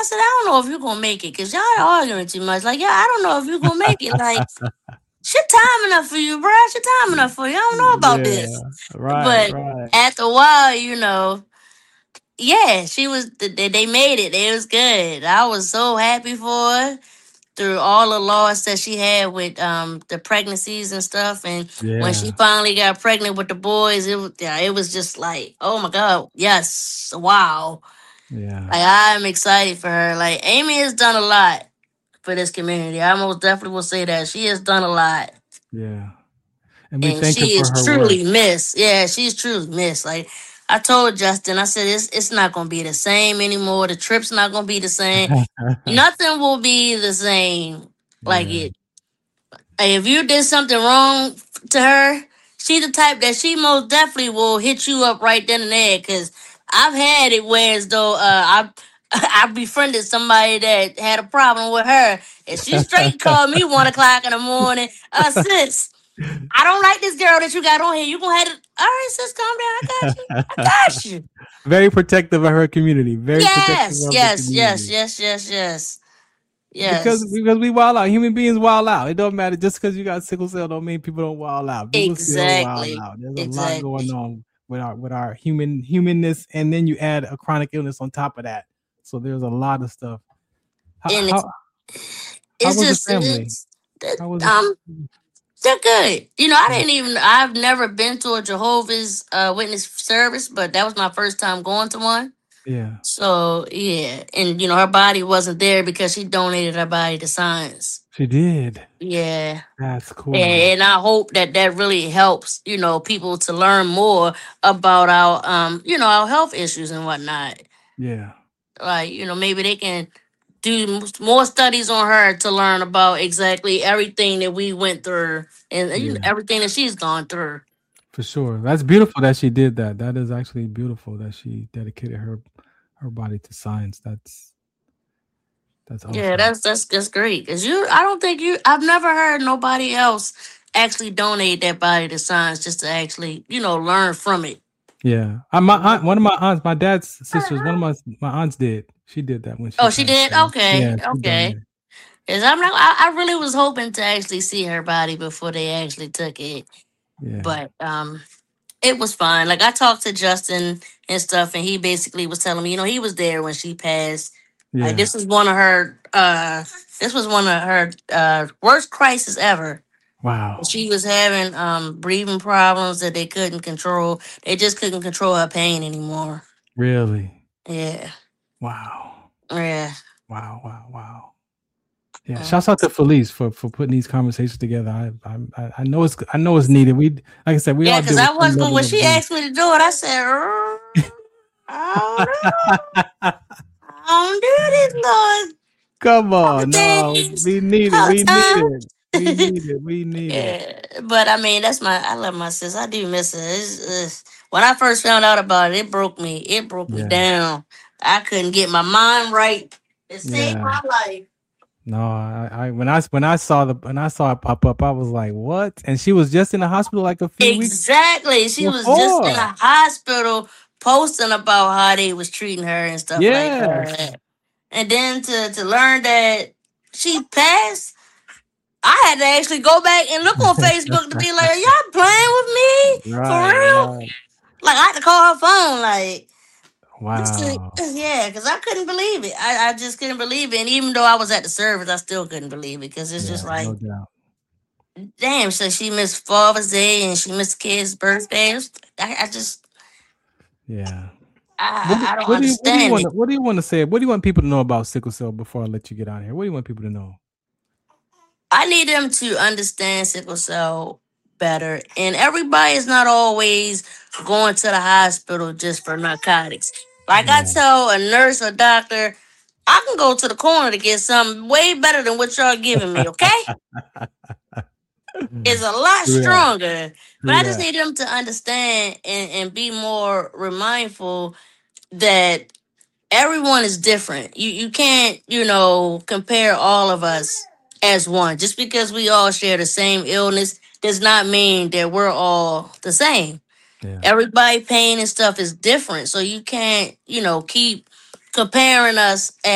said, I don't know if you're gonna make it because y'all arguing too much. Like, yeah, I don't know if you're gonna make it. Like, shit time enough for you, bro. Shit time enough for you. I don't know about this. Yeah. Right. But Right. after a while, yeah, she was. They made it. It was good. I was so happy for her through all the loss that she had with the pregnancies and stuff. And when she Yeah. finally got pregnant with the boys, it was just like, oh my god, yes, wow. Yeah. Like I'm excited for her. Like Amy has done a lot for this community. I most definitely will say that she has done a lot, Yeah. And we and thank her she is for her work. truly missed. Yeah, she's truly missed. Like I told Justin, I said it's not gonna be the same anymore. The trip's not gonna be the same. Nothing will be the same like Yeah. it. If you did something wrong to her, she the type that she most definitely will hit you up right then and there. Cause I've had it where as though I befriended somebody that had a problem with her, and she straight called me 1 o'clock in the morning. Sis, I don't like this girl that you got on here. You gonna have to. All right, sis, calm down. I got you. I got you. Very protective of her community. Very protective Yes, of the yes, yes, community. yes, yes, yes, Because yes. because we wild out. Human beings wild out. It don't matter. Just because you got sickle cell don't mean people don't wild out. People still wild Exactly, out. There's a lot going exactly. on with our humanness, and then you add a chronic illness on top of that. So there's a lot of stuff. How And how, how it's was the just family? How was it? they're good. I've never been to a Jehovah's Witness service, but that was my first time going to one. Yeah, So yeah, and her body wasn't there because she donated her body to science. she did. Yeah, That's cool. and I hope that really helps people to learn more about our our health issues and whatnot. Yeah, Like maybe they can do more studies on her to learn about exactly everything that we went through and yeah, everything that she's gone through. for sure. That's beautiful that she did that. That is actually beautiful that she dedicated her body to science. That's Yeah, awesome. that's great. Cause I don't think I've never heard nobody else actually donate their body to science just to actually learn from it. Yeah, my aunt, one of my aunts, my dad's sisters, one of my aunts did. She did that when she Oh, she passed did. away. Okay, Yeah, she okay. donated. Cause I really was hoping to actually see her body before they actually took it, Yeah, but it was fine. Like I talked to Justin and stuff, and he basically was telling me, he was there when she passed. Like yeah. this was one of her worst crisis ever. Wow, She was having breathing problems that they couldn't control. They just couldn't control her pain anymore. really? Yeah. Wow, Yeah. wow, wow, wow. Yeah, Uh, shouts out to Felice for putting these conversations together. I know I know it's needed. We, like I said, we yeah, all because deal I with some was but when level of she grief. asked me to do it, I said, I don't know. I don't do this, Lord. Come Couple on, no, things. we need it. Couple We need times. it. We need it. We need it. Yeah, but I mean, I love my sis. I do miss her. When I first found out about it, it broke me. It broke me Yeah, down. I couldn't get my mind right. It saved yeah. my life. No, I when I saw it pop up, I was like, "What?" And she was just in the hospital like a few weeks Exactly. She was just in before. a hospital posting about how they was treating her and stuff like Yes. that. And then to learn that she passed, I had to actually go back and look on Facebook to be like, "Are y'all playing with me? For Right, real?" right. Like I had to call her phone, like Wow. yeah, because I couldn't believe it. I just couldn't believe it. And even though I was at the service, I still couldn't believe it because it's just Yeah, like, no doubt. damn. So she missed Father's Day and she missed kids' birthdays. I just Yeah. I don't understand it. What do you want to say? What do you want people to know about sickle cell before I let you get out of here? What do you want people to know? I need them to understand sickle cell better, and everybody is not always going to the hospital just for narcotics. Like I Yeah. tell a nurse or doctor, I can go to the corner to get something way better than what y'all giving me. Okay, is a lot True that. stronger. But True I just that. need them to understand and be more mindful that everyone is different. You can't, compare all of us as one. Just because we all share the same illness does not mean that we're all the same. Yeah. Everybody pain and stuff is different. So you can't, keep comparing us